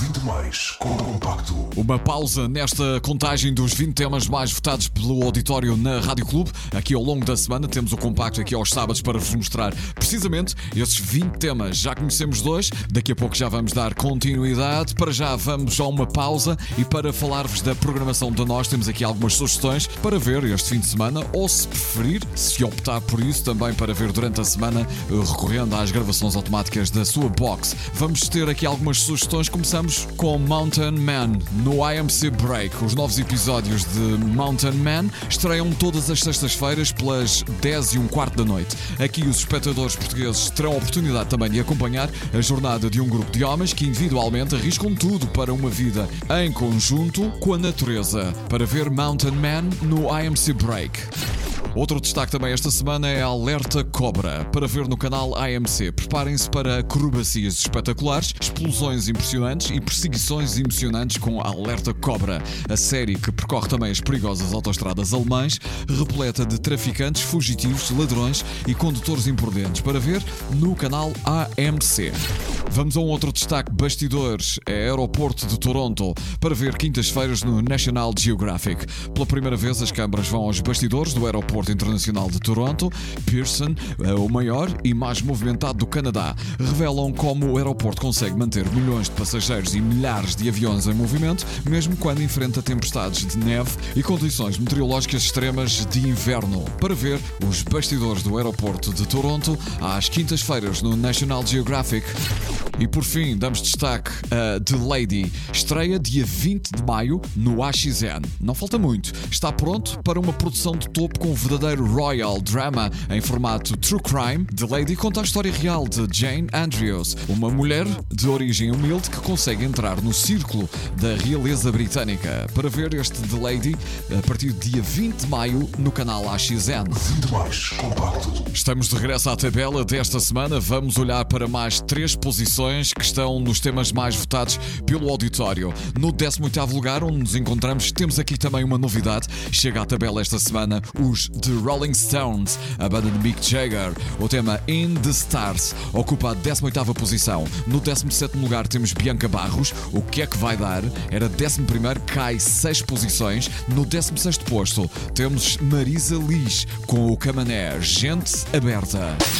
20 mais com o Compacto. Uma pausa nesta contagem dos 20 temas mais votados pelo auditório na Rádio Clube. Aqui ao longo da semana temos o Compacto aqui aos sábados para vos mostrar precisamente esses 20 temas. Já conhecemos dois, daqui a pouco já vamos dar continuidade. Para já vamos a uma pausa e para falar-vos da programação de nós temos aqui algumas sugestões para ver este fim de semana ou, se preferir, se optar por isso, também para ver durante a semana, recorrendo às gravações automáticas da sua box. Vamos ter aqui algumas sugestões. Começamos com Mountain Man no IMC Break. Os novos episódios de Mountain Man estreiam todas as sextas-feiras pelas 10h15 da noite. Aqui os espectadores portugueses terão a oportunidade também de acompanhar a jornada de um grupo de homens que individualmente arriscam tudo para uma vida em conjunto com a natureza. Para ver Mountain Man no IMC Break. Outro destaque também esta semana é Alerta Cobra, para ver no canal AMC. Preparem-se para acrobacias espetaculares, explosões impressionantes e perseguições emocionantes com Alerta Cobra, a série que percorre também as perigosas autoestradas alemãs, repleta de traficantes, fugitivos, ladrões e condutores imprudentes, para ver no canal AMC. Vamos a um outro destaque, bastidores, é Aeroporto de Toronto, para ver quintas-feiras no National Geographic. Pela primeira vez as câmaras vão aos bastidores do Aeroporto Internacional de Toronto. Pearson, o maior e mais movimentado do Canadá, revelam como o aeroporto consegue manter milhões de passageiros e milhares de aviões em movimento, mesmo quando enfrenta tempestades de neve e condições meteorológicas extremas de inverno. Para ver os bastidores do Aeroporto de Toronto às quintas-feiras no National Geographic. E por fim, damos destaque a The Lady. Estreia dia 20 de maio no AXN. Não falta muito. Está pronto para uma produção de topo com um verdadeiro royal drama em formato true crime. The Lady conta a história real de Jane Andrews, uma mulher de origem humilde que consegue entrar no círculo da realeza britânica. Para ver este The Lady a partir do dia 20 de maio no canal AXN. 20 mais Compacto. Estamos de regresso à tabela desta semana. Vamos olhar para mais 3 posições que estão nos temas mais votados pelo auditório. No 18º lugar, onde nos encontramos, temos aqui também uma novidade. Chega à tabela esta semana os The Rolling Stones, a banda de Mick Jagger. O tema In the Stars ocupa a 18ª posição. No 17º lugar temos Bianca Barros. O que é que vai dar? Era 11º, cai 6 posições. No 16º posto temos Marisa Liz com o Camané, Gente Aberta.